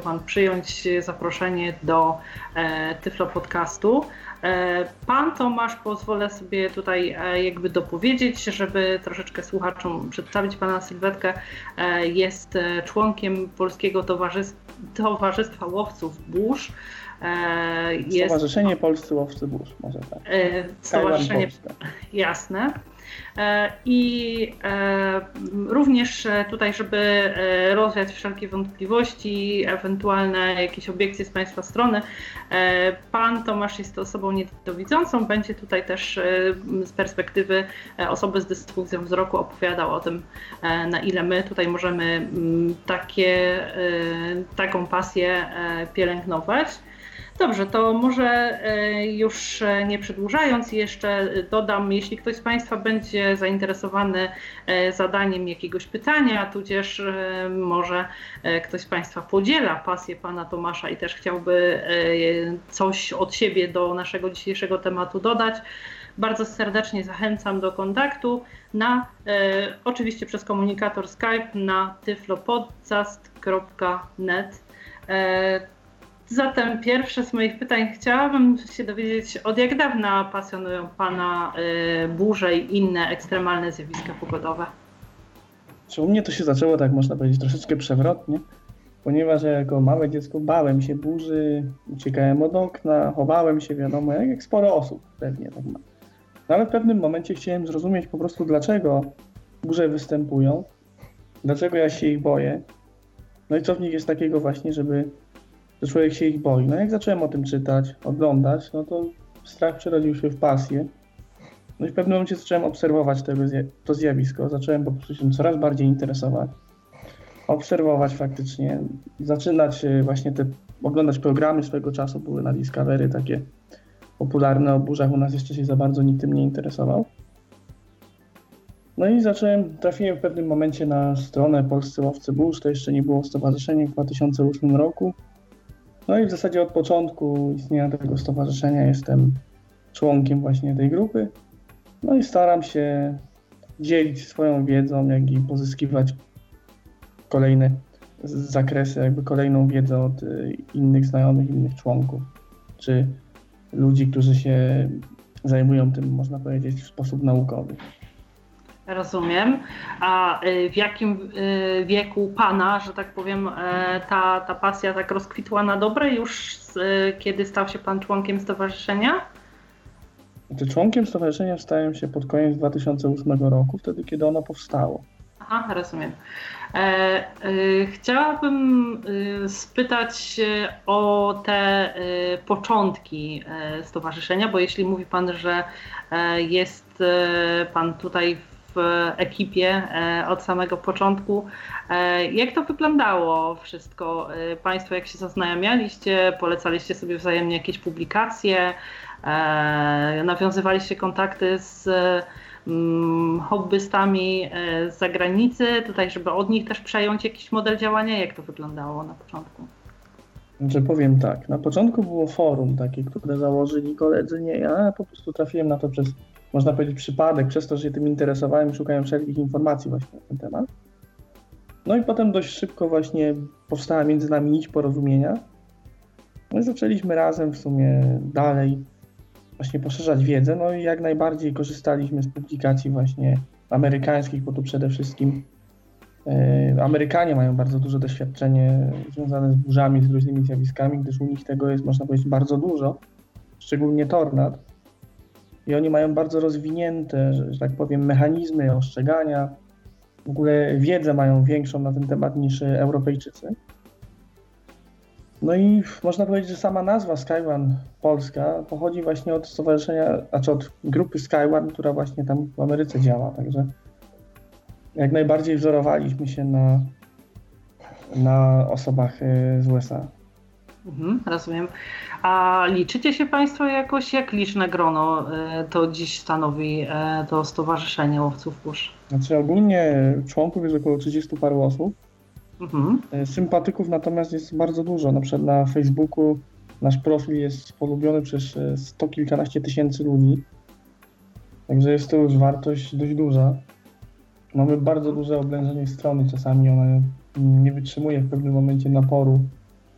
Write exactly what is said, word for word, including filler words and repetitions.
Pan przyjąć zaproszenie do Tyflo Podcastu. Pan Tomasz, pozwolę sobie tutaj jakby dopowiedzieć, żeby troszeczkę słuchaczom przedstawić Pana sylwetkę, jest członkiem Polskiego Towarzystwa Łowców Burz. Jest... Stowarzyszenie Polscy Łowcy Burz, może tak. Stowarzyszenie, jasne. I również tutaj, żeby rozwiać wszelkie wątpliwości, ewentualne jakieś obiekcje z Państwa strony, Pan Tomasz jest osobą niedowidzącą, będzie tutaj też z perspektywy osoby z dysfunkcją wzroku opowiadał o tym, na ile my tutaj możemy takie, taką pasję pielęgnować. Dobrze, to może już nie przedłużając, jeszcze dodam, jeśli ktoś z Państwa będzie zainteresowany zadaniem jakiegoś pytania, tudzież może ktoś z Państwa podziela pasję Pana Tomasza i też chciałby coś od siebie do naszego dzisiejszego tematu dodać, bardzo serdecznie zachęcam do kontaktu na, oczywiście przez komunikator Skype na tyflopodcast kropka net. Zatem pierwsze z moich pytań chciałabym się dowiedzieć, od jak dawna pasjonują Pana y, burze i inne ekstremalne zjawiska pogodowe? Czy u mnie to się zaczęło, tak można powiedzieć, troszeczkę przewrotnie, ponieważ ja jako małe dziecko bałem się burzy, uciekałem od okna, chowałem się, wiadomo, jak, jak sporo osób pewnie tak ma. No ale w pewnym momencie chciałem zrozumieć po prostu, dlaczego burze występują, dlaczego ja się ich boję, no i co w nich jest takiego właśnie, żeby że człowiek się ich boi. No jak zacząłem o tym czytać, oglądać, no to strach przerodził się w pasję. No i w pewnym momencie zacząłem obserwować tego, to zjawisko. Zacząłem po prostu się coraz bardziej interesować, obserwować faktycznie, zaczynać właśnie te, oglądać programy swego czasu, były na Discovery takie popularne o burzach, u nas jeszcze się za bardzo nikt tym nie interesował. No i zacząłem, trafiłem w pewnym momencie na stronę Polscy Łowcy Burz, to jeszcze nie było stowarzyszenie w dwa tysiące ósmym roku. No i w zasadzie od początku istnienia tego stowarzyszenia jestem członkiem właśnie tej grupy. No i staram się dzielić swoją wiedzą, jak i pozyskiwać kolejne zakresy, jakby kolejną wiedzę od innych znajomych, innych członków, czy ludzi, którzy się zajmują tym, można powiedzieć, w sposób naukowy. Rozumiem. A w jakim wieku Pana, że tak powiem, ta, ta pasja tak rozkwitła na dobre już, kiedy stał się Pan członkiem stowarzyszenia? Członkiem stowarzyszenia stałem się pod koniec dwa tysiące ósmego roku, wtedy kiedy ono powstało. Aha, rozumiem. E, e, chciałabym e, spytać o te e, początki e, stowarzyszenia, bo jeśli mówi Pan, że e, jest e, Pan tutaj w ekipie od samego początku. Jak to wyglądało wszystko? Państwo jak się zaznajamialiście, polecaliście sobie wzajemnie jakieś publikacje, nawiązywaliście kontakty z hobbystami z zagranicy, tutaj żeby od nich też przejąć jakiś model działania? Jak to wyglądało na początku? Że powiem tak, na początku było forum takie, które założyli koledzy, nie ja, po prostu trafiłem na to przez, można powiedzieć, przypadek, przez to, że się tym interesowałem, szukałem wszelkich informacji właśnie na ten temat. No i potem dość szybko właśnie powstała między nami nić porozumienia. No i zaczęliśmy razem w sumie dalej właśnie poszerzać wiedzę, no i jak najbardziej korzystaliśmy z publikacji właśnie amerykańskich, bo tu przede wszystkim yy, Amerykanie mają bardzo duże doświadczenie związane z burzami, z różnymi zjawiskami, gdyż u nich tego jest, można powiedzieć, bardzo dużo, szczególnie tornad. I oni mają bardzo rozwinięte, że, że tak powiem, mechanizmy ostrzegania. W ogóle wiedzę mają większą na ten temat niż Europejczycy. No i można powiedzieć, że sama nazwa SkyOne Polska pochodzi właśnie od stowarzyszenia, znaczy od grupy SkyOne, która właśnie tam w Ameryce działa. Także jak najbardziej wzorowaliśmy się na, na osobach z U S A. Mhm, rozumiem. A liczycie się Państwo jakoś, jak liczne grono to dziś stanowi to Stowarzyszenie Łowców Burz? Znaczy ogólnie członków jest około trzydziestu paru osób. Mhm. Sympatyków natomiast jest bardzo dużo. Na przykład na Facebooku nasz profil jest polubiony przez sto kilkanaście tysięcy ludzi. Także jest to już wartość dość duża. Mamy bardzo duże oblężenie strony, czasami ona nie wytrzymuje w pewnym momencie naporu